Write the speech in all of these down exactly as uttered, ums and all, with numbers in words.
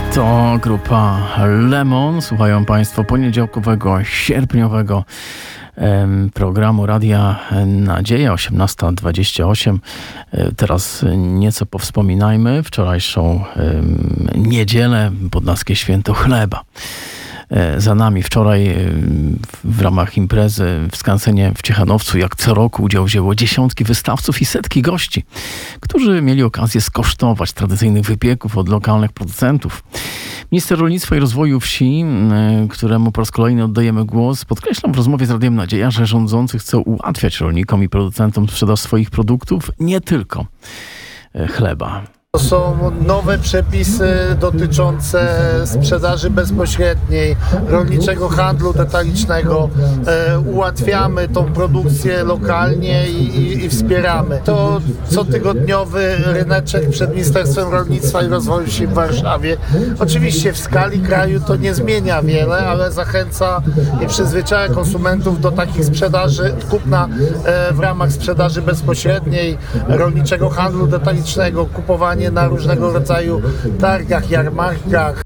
To grupa Lemon. Słuchają Państwo poniedziałkowego, sierpniowego em, programu Radia Nadzieja, osiemnasta dwadzieścia osiem. E, teraz nieco powspominajmy wczorajszą em, niedzielę, podlaskie święto chleba. Za nami wczoraj w ramach imprezy w skansenie w Ciechanowcu, jak co roku, udział wzięło dziesiątki wystawców i setki gości, którzy mieli okazję skosztować tradycyjnych wypieków od lokalnych producentów. Minister Rolnictwa i Rozwoju Wsi, któremu po raz kolejny oddajemy głos, podkreślam w rozmowie z Radiem Nadzieja, że rządzący chcą ułatwiać rolnikom i producentom sprzedaż swoich produktów, nie tylko chleba. To są nowe przepisy dotyczące sprzedaży bezpośredniej, rolniczego handlu detalicznego. E, ułatwiamy tą produkcję lokalnie i, i, i wspieramy. To cotygodniowy ryneczek przed Ministerstwem Rolnictwa i Rozwoju Wsi w Warszawie. Oczywiście w skali kraju to nie zmienia wiele, ale zachęca i przyzwyczaja konsumentów do takich sprzedaży, kupna e, w ramach sprzedaży bezpośredniej, rolniczego handlu detalicznego, kupowania na różnego rodzaju targach, jarmarkach.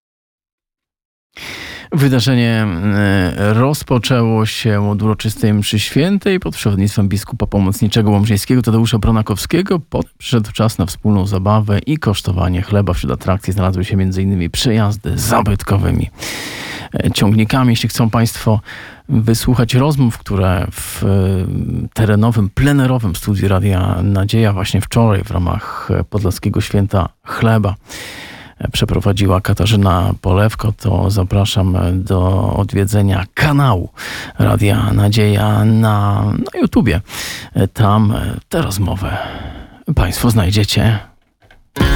Wydarzenie rozpoczęło się od uroczystej mszy świętej pod przewodnictwem biskupa pomocniczego łomżyńskiego Tadeusza Pronakowskiego. Potem przyszedł czas na wspólną zabawę i kosztowanie chleba. Wśród atrakcji znalazły się między innymi przejazdy zabytkowymi ciągnikami. Jeśli chcą Państwo wysłuchać rozmów, które w terenowym, plenerowym studiu Radia Nadzieja właśnie wczoraj w ramach Podlaskiego Święta Chleba przeprowadziła Katarzyna Polewko, to zapraszam do odwiedzenia kanału Radia Nadzieja na, na YouTubie. Tam tę rozmowę Państwo znajdziecie.